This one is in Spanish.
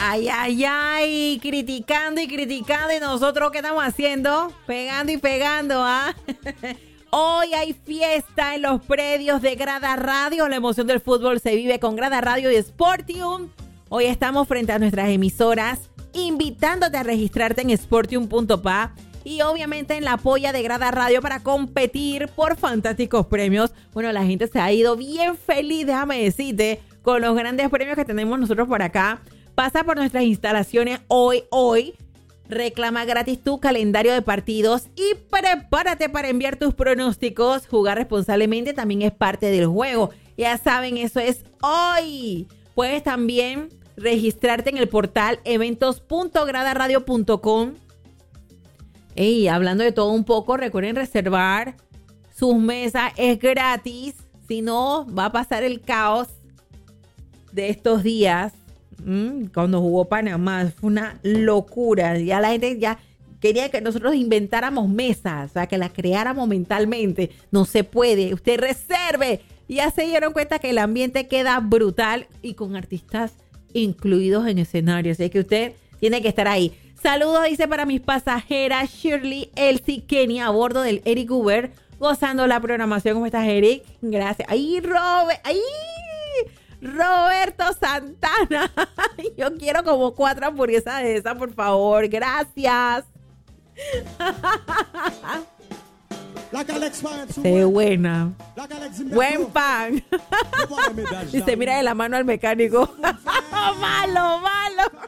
Ay, ay, ay, criticando y criticando. ¿Y nosotros qué estamos haciendo? Pegando y pegando, ¿ah? Hoy hay fiesta en los predios de Grada Radio. La emoción del fútbol se vive con Grada Radio y Sportium. Hoy estamos frente a nuestras emisoras, invitándote a registrarte en sportium.pa y obviamente en la polla de Grada Radio para competir por fantásticos premios. Bueno, la gente se ha ido bien feliz, déjame decirte, con los grandes premios que tenemos nosotros por acá. Pasa por nuestras instalaciones hoy. Reclama gratis tu calendario de partidos y prepárate para enviar tus pronósticos. Jugar responsablemente también es parte del juego. Ya saben, eso es hoy. Puedes también registrarte en el portal eventos.gradaradio.com. Y hablando de todo un poco, recuerden reservar sus mesas. Es gratis. Si no, va a pasar el caos de estos días. Cuando jugó Panamá fue una locura. Ya la gente ya quería que nosotros inventáramos mesas, o sea, que las creáramos mentalmente. No se puede. Usted reserve. Ya se dieron cuenta que el ambiente queda brutal y con artistas incluidos en escenarios. Así que usted tiene que estar ahí. Saludos, dice, para mis pasajeras Shirley, Elsie, Kenia, a bordo del Eric Uber, gozando la programación. ¿Cómo estás, Eric? Gracias. ¡Ay, Robert! ¡Ay! Roberto Santana. Yo quiero como 4 hamburguesas de esas, por favor. Gracias. Qué buena. Buen pan. Dice, mira de la mano al mecánico. Malo.